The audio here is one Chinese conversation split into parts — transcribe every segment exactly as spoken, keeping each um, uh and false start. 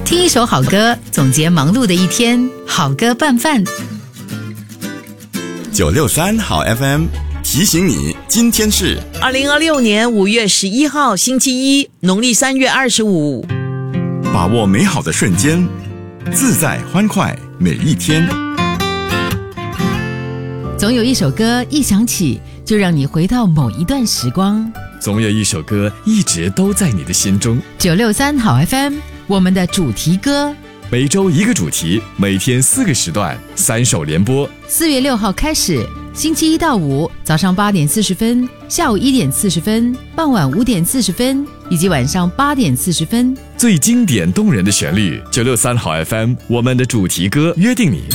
听一首好歌，总结忙碌的一天，好歌拌饭。 九六三好 F M 提醒你，今天是二零二六年五月十一号星期一，农历三月二十五。 把握美好的瞬间，自在欢快每一天。 总有一首歌一响起，就让你回到某一段时光。 总有一首歌一直都在你的心中。 九六三好 F M， 我们的主题歌， 每周一个主题，每天四个时段，三首联播。 四月六号开始，星期一到五早上八点四十分，下午一点四十分，傍晚五点四十分，以及晚上八点四十分。 最经典动人的旋律，九六三好 F M， 我们的主题歌，约定你。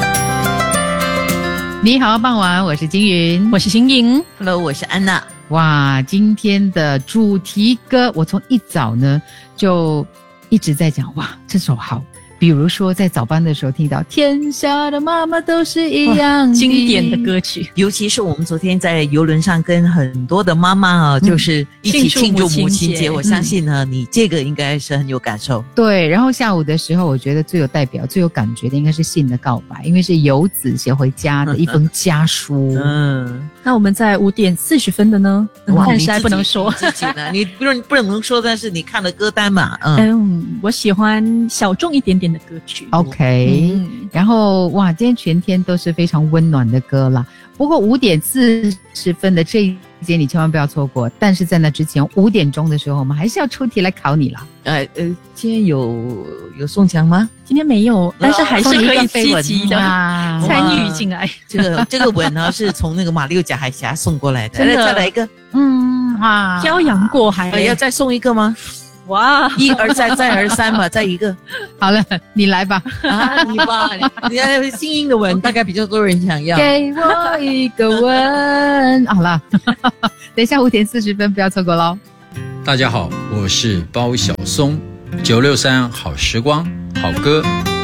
你好，傍晚，我是金云， 我是新颖 Hello， 我是安娜。 哇，今天的主题歌，我从一早呢就一直在讲，哇，这首好。比如说在早班的时候听到天下的妈妈都是一样的， 经典的歌曲， 尤其是我们昨天在邮轮上跟很多的妈妈啊、嗯、就是一起庆祝母亲节、嗯、我相信呢、嗯、你这个应该是很有感受。 对，然后下午的时候我觉得最有代表最有感觉的应该是信的告白，因为是游子写回家的一封家书。 嗯，那我们在五点四十分的呢，但是还不能说自己呢，你不能不能说，但是你看了歌单嘛。 嗯, 嗯我喜欢小众一点点的歌曲。 OK、嗯、然后哇，今天全天都是非常温暖的歌啦。不过五点四十分的这一节你千万不要错过，但是在那之前五点钟的时候我们还是要出题来考你啦。 呃呃，今天有有送奖吗？ 今天没有，但是还是可以积极的参与进来。 这个这个吻呢是从那个马六甲海峡送过来的。 真的， 再来一个。 嗯，哇，漂洋过海、 呃、要再送一个吗？ 哇， 一而再再而三嘛，再一个。 好了，你来吧。 啊，你吧，你看新英的吻大概比较多人想要。 给我一个吻。好了，等一下五点四十分不要错过咯。 大家好，我是包小松，九六三好时光好歌。